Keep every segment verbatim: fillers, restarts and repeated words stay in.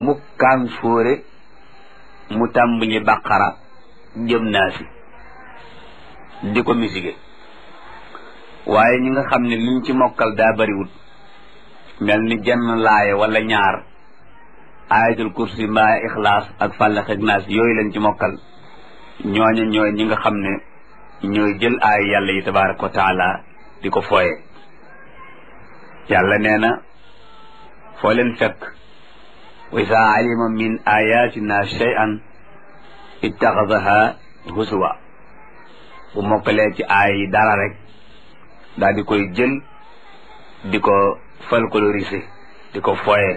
mu kaan fóore mu tàmbali baqara jëm naa si di ko misige waaye ñi nga xam ne liñ ci mokkal daa bariwut mel ni jenn laaye wala ñaar ayatul kursi mbaa ixlaas ak fàllax ak naas yooyu lañ ci mokkal ñooña ñooy ñi nga xam ne ñooy jël aay yàlla yi tabaraka wa taala di ko fooye yàlla nee na foo leen fekk wa isa alima min ayatina shay'an ittaxadaha huswa bu mokkalee ci aay yi dara rek daal di koy jël di ko folkloriser di ko fooye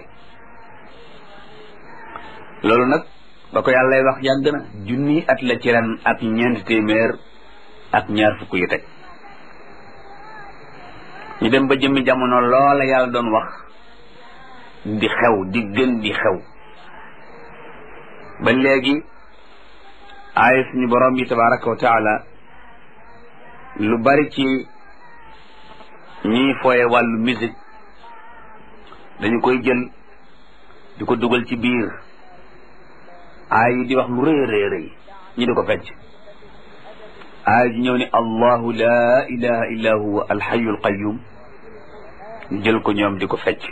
loolu nag ba ko yàllay wax yàgg na junni at la ci ren ak ñeenti téeméer ak ñaar fukk yu teg ñu dem ba jëmmi jamono loola yàlla doon wax di xew di gën di xew ba léegi aaya suñu borom bi tabaraka wa taala lu bari ci ñiy fooye wàllu musique dañu koy jël di ko dugal ci biir aay yi di wax lu rëy rëy rëy ñi di ko fecc aay ji ñëw ni allahu la ilaha illa huwa alxayu alqayum ñu jël ko ñoom di ko fecc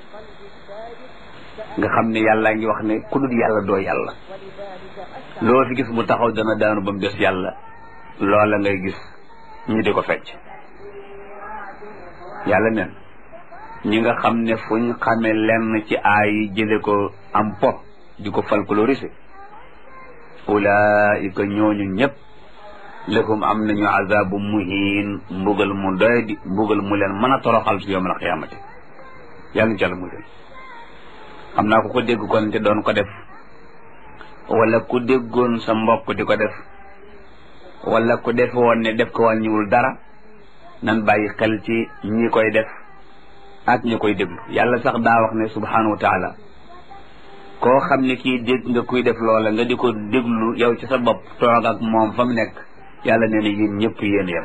nga xam ne yàllaa ngi wax ne ku dul yàlla doo yàlla loo fi gis mu taxaw dana daanu ba mu des yàlla loola ngay gis ñi di ko fecc yàlla nen ñi nga xam ne fuñ xamee lenn ci aay yi jële ko am po di ko folkloriser ulaika ñooñu ñëpp lahum am nañu azabu muhin mbugal mu doy di mbugal mu leen mën a toroxal fi yawmal qiyaamati yàlla ci yàlla mu leen xam naa ku ko dégg kon te doon ko def wala ku déggoon sa mbokk di ko def wala ku def woon ne def ko wàññiwul dara nan bàyyi xel ci ñi koy def ak ñi koy déglu yàlla sax daa wax ne subhanahu wa taala koo xam ne kii dégg nga kuy def loola nga di ko déglu yow ci sa bopp toog ak moom fa mu nekk yàlla nee na yéen ñëpp yéen yem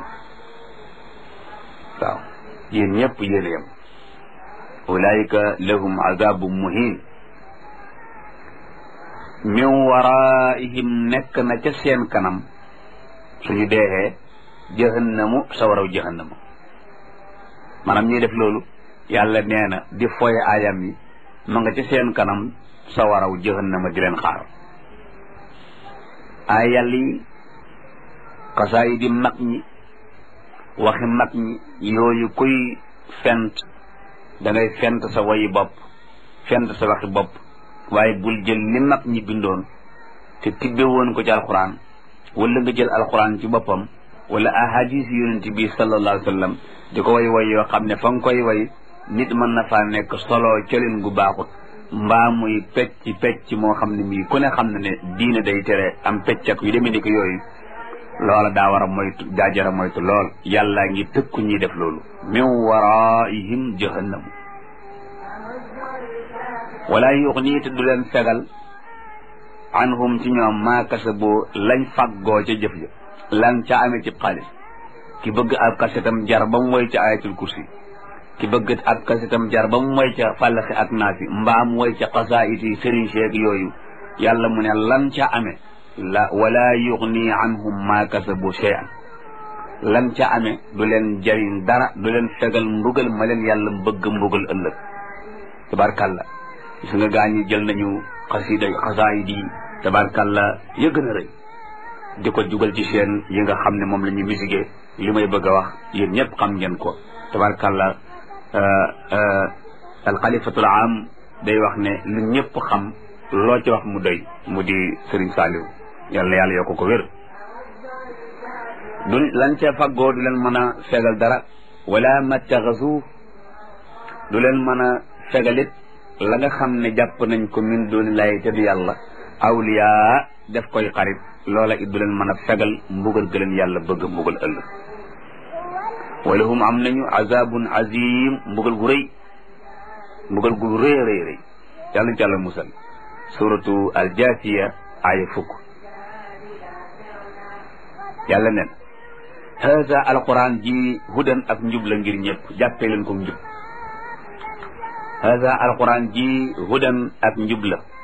waaw yéen ñëpp yéen yem ulaika lahum azabun muhin min waraihim nekk na ca seen kanam suñu deexee jahannamu sawaraw jahannamu maanaam ñuy def loolu yàlla nee na di foye aayam yi ma nga ca seen kanam sawaraw jahannama di leen xaar ay yàlla yi xasaa yi di mag ñi waxi mag ñi yooyu kuy fent da ngay fent sa wayi bopp fent sa waxi bopp waaye bul jël li mag ñi bindoon te tibbe woon ko ci alquran wala nga jël alquran ci boppam wala ahadis yonent bi sallallahu alayhi wa sallam di ko way way yoo xam ne fa nga koy way nit mën na faa nekk solo colin gu baaxut mbaa muy pecc pecc moo xam ne mii ku ne xam ne ne diine day tere am pecc ak yu demee ni ko yooyu loola daa war a moytu daa jara moytu lool yàllaa ngi tëkku ñuy def loolu min waraihim jahannam wala yuxni te du leen fegal anhum ci ñoom maa kasabu lañ faggoo ca jëf ja lan ca amee ci xaalis ki bëgg ab kasetam jar ba mu woy ca ayatul kursi ki bëgg ab kasetam jar ba mu woy ca fàllaxi ak naasi mbaam woy ca xasaayit yi sëriñ seeg yooyu yàlla mu ne lan ca amee la wala yuxni anhum maa kasabu shay'an lan ca amee du leen jariñ dara du leen fegal mbugal ma leen yàlla bëgg mbugal ëllëg tabarkalla gis nga gaa ñi jël nañu xasida xasaayid yi tabarkalla ya gën a rëy di ko jugal ci seen yi nga xam ne moom la ñu misigee li may bëgg a wax yéen ñëpp xam ngeen ko tabarkalla alxalifatul am day wax ne lu ñëpp xam loo ci wax mu doy mu di Serigne Saliou yàlla yàlla yokk ko wér du lan ca faggoo du leen mën a fegal dara wala mattaxasu du leen mën a fegalit la nga xam ne jàpp nañ ko min dooni lay te du yàlla awliya def koy xarit loola it du leen mën a fegal mbugal gëleen yàlla bëgg mbugal ëllëg wala hum am nañu azabun azim mbugal gu rëy mbugal gu rëy rëy rëy yàlla ci yàlla musal suratu aljasiya aaya fukk yàlla nen haza alquran ji hudan ak njub la ngir ñëpp jàppee leen ko njub haza alquran ji hudan ak njub la